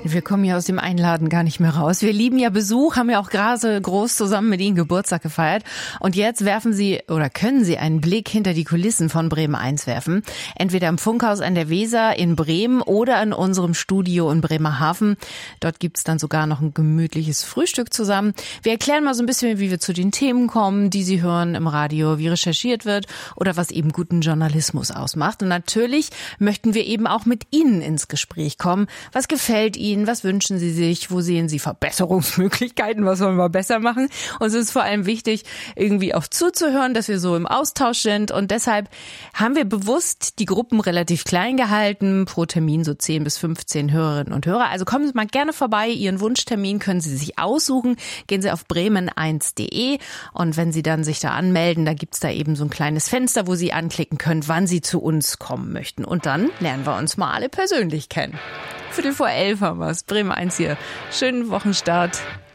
Wir kommen ja aus dem Einladen gar nicht mehr raus. Wir lieben ja Besuch, haben ja auch gerade groß zusammen mit Ihnen Geburtstag gefeiert. Und jetzt werfen Sie oder können Sie einen Blick hinter die Kulissen von Bremen 1 werfen. Entweder im Funkhaus an der Weser in Bremen oder in unserem Studio in Bremerhaven. Dort gibt's dann sogar noch ein gemütliches Frühstück zusammen. Wir erklären mal so ein bisschen, wie wir zu den Themen kommen, die Sie hören im Radio, wie recherchiert wird oder was eben guten Journalismus ausmacht. Und natürlich möchten wir eben auch mit Ihnen ins Gespräch kommen. Was gefällt Ihnen? Was wünschen Sie sich? Wo sehen Sie Verbesserungsmöglichkeiten? Was wollen wir besser machen? Uns ist vor allem wichtig, irgendwie auch zuzuhören, dass wir so im Austausch sind. Und deshalb haben wir bewusst die Gruppen relativ klein gehalten. Pro Termin so 10 bis 15 Hörerinnen und Hörer. Also kommen Sie mal gerne vorbei. Ihren Wunschtermin können Sie sich aussuchen. Gehen Sie auf bremen1.de. Und wenn Sie dann sich da anmelden, da gibt's da eben so ein kleines Fenster, wo Sie anklicken können, wann Sie zu uns kommen möchten. Und dann lernen wir uns mal alle persönlich kennen. 11:15 haben wir's. Bremen 1 hier. Schönen Wochenstart.